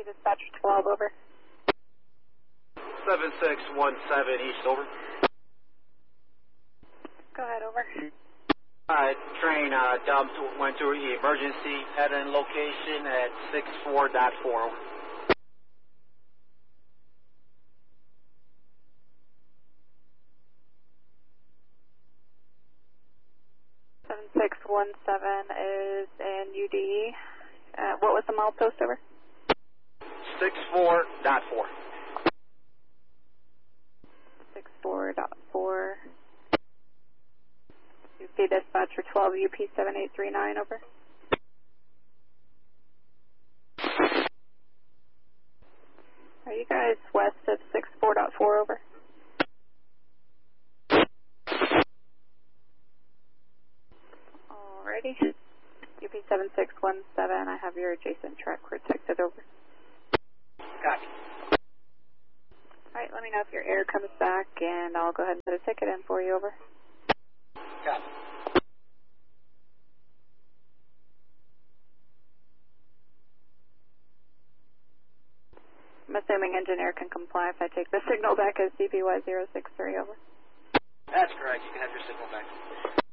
Dispatcher 12, over. 7617 East, over. Go ahead, over. Train dumped, went to emergency, head-in location at 64.4, over. 7617 is in UD. What was the milepost, over? 64.4. 64.4. UP Dispatcher 12, UP 7839, over. Are you guys west of 64.4, over? Alrighty. UP 7617, I have your adjacent track protected, over. Copy. Alright, let me know if your air comes back, and I'll go ahead and put a ticket in for you, over. Copy. I'm assuming engineer can comply if I take the signal back as CPY 063, over. That's correct. You can have your signal back.